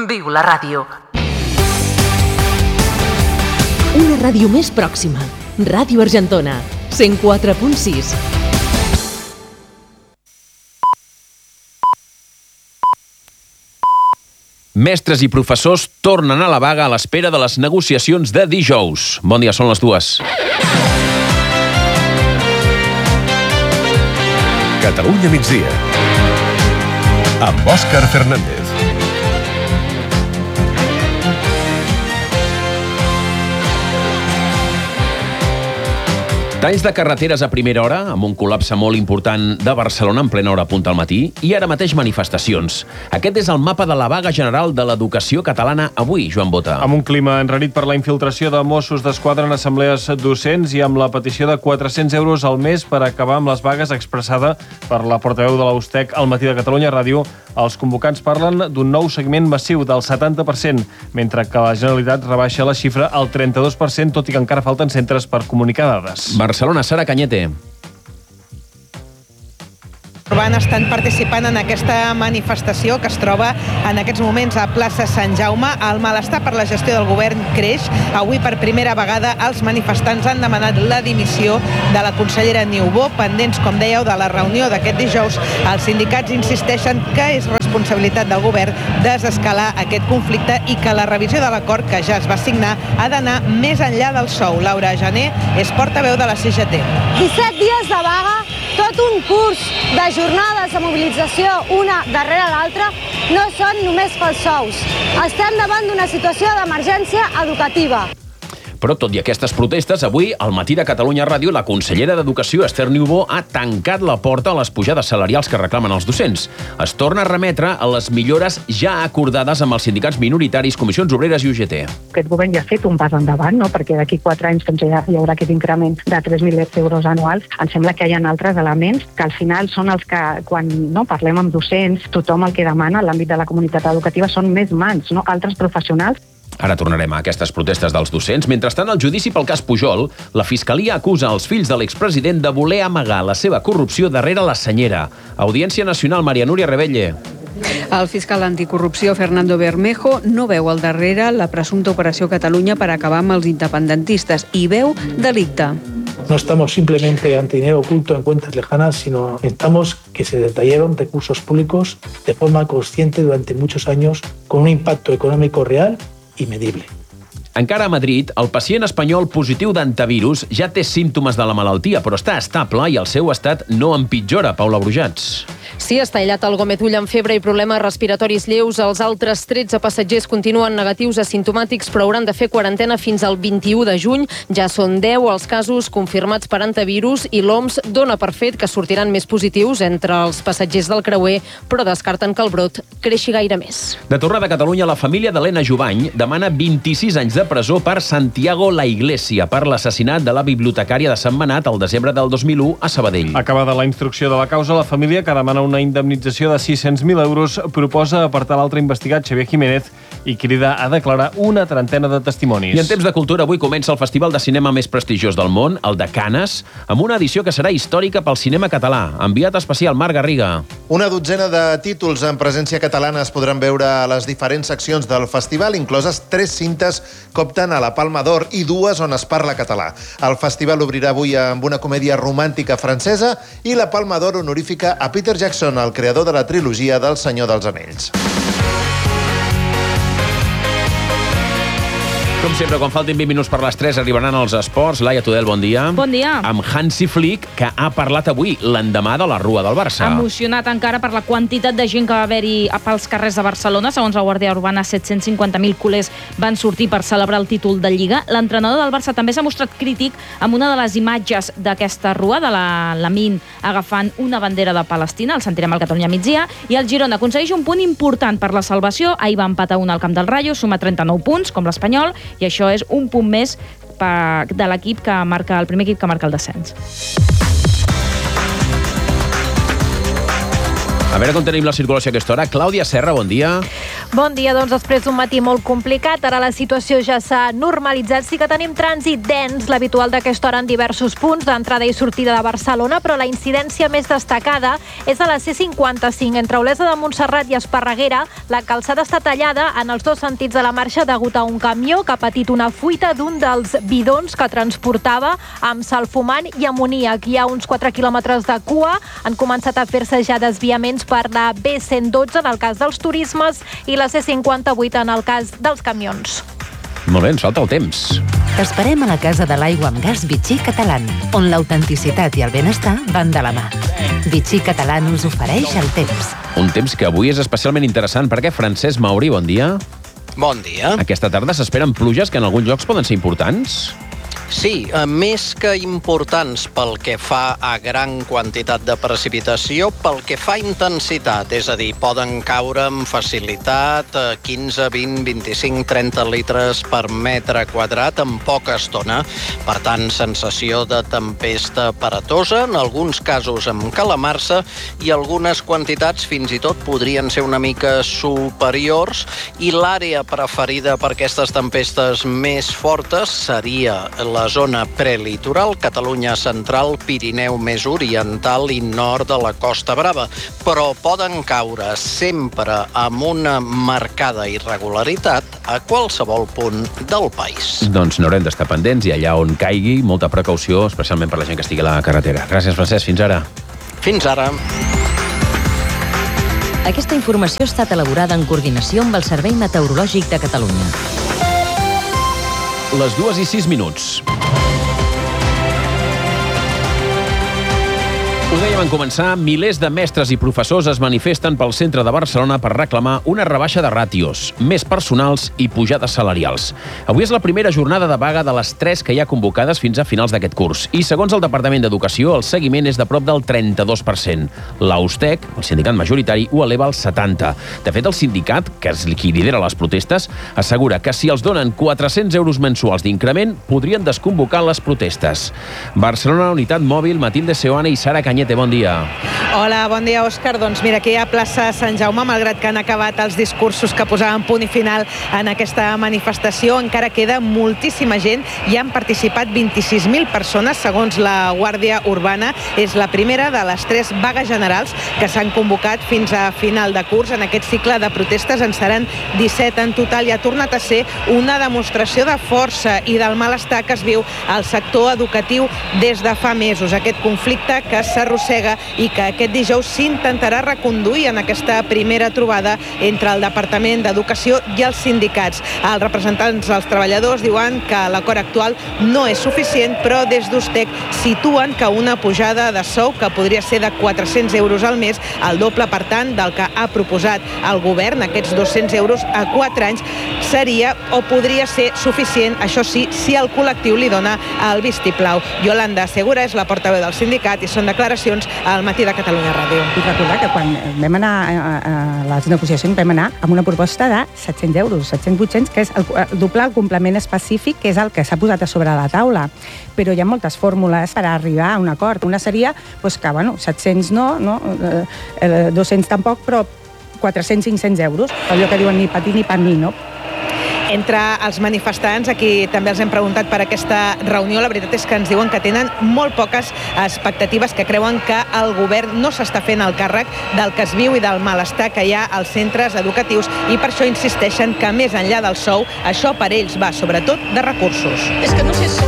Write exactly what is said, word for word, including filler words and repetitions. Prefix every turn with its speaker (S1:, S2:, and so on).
S1: Viu la ràdio.
S2: Una ràdio més pròxima. Ràdio Argentona, cent quatre punt sis.
S3: Mestres i professors tornen a la vaga a l'espera de les negociacions de dijous. Bon dia, són les dues.
S4: Catalunya migdia. Amb Òscar Fernández.
S3: Talls de carreteres a primera hora, amb un col·lapse molt important de Barcelona en plena hora punta al matí, i ara mateix manifestacions. Aquest és el mapa de la vaga general de l'educació catalana avui, Joan Bota.
S5: Amb un clima enrarit per la infiltració de Mossos d'Esquadra en assemblees docents i amb la petició de quatre-cents euros al mes per acabar amb les vagues expressada per la portaveu de l'Austec al matí de Catalunya Ràdio, els convocants parlen d'un nou seguiment massiu del setanta per cent, mentre que la Generalitat rebaixa la xifra al trenta-dos per cent, tot i que encara falten centres per comunicar dades.
S3: Barcelona, Sara Cañete.
S6: Van estan participant en aquesta manifestació que es troba en aquests moments a plaça Sant Jaume. El malestar per la gestió del govern creix. Avui, per primera vegada, els manifestants han demanat la dimissió de la consellera Niubó, pendents, com dèieu, de la reunió d'aquest dijous. Els sindicats insisteixen que és responsabilitat del govern desescalar aquest conflicte i que la revisió de l'acord que ja es va signar ha d'anar més enllà del sou. Laura Jané és portaveu de la C G T.
S7: disset dies de vaga, tot un curs de jornades de mobilització una darrere l'altra, no són només pels sous. Estem davant d'una situació d'emergència educativa.
S3: Però, tot i aquestes protestes, avui, al matí de Catalunya Ràdio, la consellera d'Educació, Esther Niubó, ha tancat la porta a les pujades salarials que reclamen els docents. Es torna a remetre a les millores ja acordades amb els sindicats minoritaris, Comissions Obreres i U G T.
S8: Aquest govern ja ha fet un pas endavant, no? Perquè d'aquí quatre anys doncs, ja hi haurà aquest increment de tres mil euros anuals. Em sembla que hi ha altres elements que al final són els que, quan no, parlem amb docents, tothom el que demana en l'àmbit de la comunitat educativa són més mans, no? Altres professionals.
S3: Ara tornarem a aquestes protestes dels docents. Mentrestant, al judici pel cas Pujol, la Fiscalia acusa els fills de l'expresident de voler amagar la seva corrupció darrere la senyera. Audiència Nacional, Maria Núria Rebelle.
S9: El fiscal anticorrupció Fernando Bermejo no veu al darrere la presumpta Operació Catalunya per acabar amb els independentistes i veu delicte.
S10: No estamos simplemente ante dinero oculto en cuentas lejanas, sino estamos que se detallaron recursos públicos de forma consciente durante muchos años con un impacto económico real i medible.
S3: Encara a Madrid, el pacient espanyol positiu d'antivirus ja té símptomes de la malaltia, però està estable i el seu estat no empitjora. Paula Brujats.
S11: Sí, està aïllat el Gómez Ull amb febre i problemes respiratoris lleus. Els altres tretze passatgers continuen negatius asimptomàtics, però hauran de fer quarantena fins al vint-i-u de juny. Ja són deu els casos confirmats per antivirus i l'O M S dona per fet que sortiran més positius entre els passatgers del creuer, però descarten que el brot creixi gaire més.
S3: De tornada a Catalunya, la família d'Helena Jubany demana vint-i-sis anys de presó per Santiago La Iglesia per l'assassinat de la bibliotecària de Sentmenat el desembre del dos mil u a Sabadell.
S5: Acabada la instrucció de la causa, la família, que demana una indemnització de sis-cents mil euros, proposa apartar l'altre investigat, Xavier Jiménez, i crida a declarar una trentena de testimonis.
S3: I en temps de cultura, avui comença el festival de cinema més prestigiós del món, el de Canes, amb una edició que serà històrica pel cinema català. Enviat especial, Marc Garriga.
S12: Una dotzena de títols en presència catalana es podran veure a les diferents seccions del festival, incloses tres cintes que opten a la Palma d'Or i dues on es parla català. El festival obrirà avui amb una comèdia romàntica francesa i la Palma d'Or honorífica a Peter Jackson, el creador de la trilogia del Senyor dels Anells.
S3: Com sempre, quan faltin vint minuts per les tres, arribaran els esports. Laia Tudel, bon dia.
S13: Bon dia.
S3: Amb Hansi Flick, que ha parlat avui, l'endemà de la Rua del Barça.
S13: Emocionat encara per la quantitat de gent que va haver-hi pels carrers de Barcelona. Segons la Guàrdia Urbana, set-cents cinquanta mil culers van sortir per celebrar el títol de Lliga. L'entrenador del Barça també s'ha mostrat crític amb una de les imatges d'aquesta rua, de la Lamine agafant una bandera de Palestina. El sentirem al Catalunya migdia. I el Girona aconsegueix un punt important per la salvació. Ahir va empatar un al camp del Rayo, suma trenta-nou punts, com l'Espanyol, i això és un punt més de l'equip que marca, el primer equip que marca el descens.
S3: A veure com tenim la circulació a aquesta hora. Clàudia Serra, bon dia.
S1: Bon dia, doncs després d'un matí molt complicat, ara la situació ja s'ha normalitzat. Sí que tenim trànsit dens, l'habitual d'aquesta hora en diversos punts d'entrada i sortida de Barcelona, però la incidència més destacada és a la C cinquanta-cinc, entre Olesa de Montserrat i Esparreguera. La calçada està tallada en els dos sentits de la marxa degut a un camió que ha patit una fuita d'un dels bidons que transportava amb sal fumant i amoníac. Hi ha uns quatre quilòmetres de cua, han començat a fer-se ja desviaments per la B cent dotze en el cas dels turismes i la C cinquanta-vuit en el cas dels camions.
S3: Molt bé, ens falta el temps.
S14: T'esperem a la Casa de l'Aigua amb Gas Vichy Catalán, on l'autenticitat i el benestar van de la mà. Vichy Catalán us ofereix el temps.
S3: Un temps que avui és especialment interessant perquè Francesc Mauri, bon dia.
S15: Bon dia.
S3: Aquesta tarda s'esperen pluges que en alguns llocs poden ser importants.
S15: Sí, més que importants pel que fa a gran quantitat de precipitació, pel que fa a intensitat, és a dir, poden caure amb facilitat quinze, vint, vint-i-cinc, trenta litres per metre quadrat en poca estona. Per tant, sensació de tempesta paratosa, en alguns casos amb calamarsa, i algunes quantitats fins i tot podrien ser una mica superiors, i l'àrea preferida per aquestes tempestes més fortes seria la zona prelitoral, Catalunya central, Pirineu més oriental i nord de la Costa Brava, però poden caure sempre amb una marcada irregularitat a qualsevol punt del país.
S3: Doncs n'haurem d'estar pendents i allà on caigui, molta precaució, especialment per la gent que estigui a la carretera. Gràcies, Francesc. Fins ara.
S15: Fins ara.
S14: Aquesta informació ha estat elaborada en coordinació amb el Servei Meteorològic de Catalunya.
S3: Les dues i sis minuts. Ho dèiem en començar, milers de mestres i professors es manifesten pel centre de Barcelona per reclamar una rebaixa de ràtios, més personals i pujades salarials. Avui és la primera jornada de vaga de les tres que hi ha convocades fins a finals d'aquest curs. I segons el Departament d'Educació, el seguiment és de prop del trenta-dos per cent. La USTEC, el sindicat majoritari, ho eleva al setanta per cent. De fet, el sindicat, que és qui lidera les protestes, assegura que si els donen quatre-cents euros mensuals d'increment, podrien desconvocar les protestes. Barcelona, Unitat Mòbil, Matilde Seoane i Sara Cañete, bon dia.
S6: Hola, bon dia, Òscar. Doncs mira, aquí a plaça Sant Jaume, malgrat que han acabat els discursos que posaven punt i final en aquesta manifestació, encara queda moltíssima gent. Hi han participat vint-i-sis mil persones, segons la Guàrdia Urbana. És la primera de les tres vagues generals que s'han convocat fins a final de curs. En aquest cicle de protestes en seran disset en total i ha tornat a ser una demostració de força i del malestar que es viu al sector educatiu des de fa mesos. Aquest conflicte que s'arrossega i que aquest dijous s'intentarà reconduir en aquesta primera trobada entre el Departament d'Educació i els sindicats. Els representants dels treballadors diuen que l'acord actual no és suficient, però des d'USTEC situen que una pujada de sou que podria ser de quatre-cents euros al mes, el doble, per tant, del que ha proposat el govern, aquests dos-cents euros a quatre anys, seria o podria ser suficient, això sí, si el col·lectiu li dona el vistiplau. Yolanda Segura és la portaveu del sindicat i són declaracions al Matí de Catalunya Ràdio.
S16: I recordar que quan vam anar a, a les negociacions vam anar amb una proposta de set-cents euros, set-cents, vuit-cents, que és el, el doblar el complement específic, que és el que s'ha posat a sobre la taula. Però hi ha moltes fórmules per arribar a un acord. Una seria doncs, que bueno, set-cents no, no eh, dos-cents tampoc, però quatre-cents, cinc-cents euros. Allò que diuen ni patir ni panir, no?
S6: Entre els manifestants, aquí també els hem preguntat per aquesta reunió, la veritat és que ens diuen que tenen molt poques expectatives, que creuen que el govern no s'està fent el càrrec del que es viu i del malestar que hi ha als centres educatius, i per això insisteixen que més enllà del sou, això per ells va sobretot de recursos. És que no sé